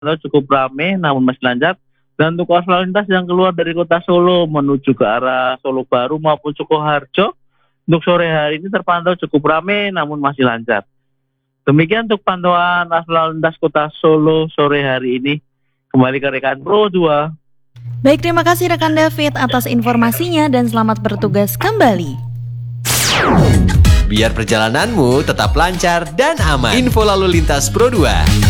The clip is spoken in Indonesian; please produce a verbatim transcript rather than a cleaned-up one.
cukup ramai namun masih lancar. Dan untuk arus lalu lintas yang keluar dari kota Solo menuju ke arah Solo Baru maupun Sukoharjo untuk sore hari ini terpantau cukup ramai namun masih lancar. Demikian untuk pantauan arus lalu lintas kota Solo sore hari ini. Kembali ke rekan Pro dua. Baik, terima kasih rekan David atas informasinya dan selamat bertugas kembali. Biar perjalananmu tetap lancar dan aman. Info lalu lintas Pro dua.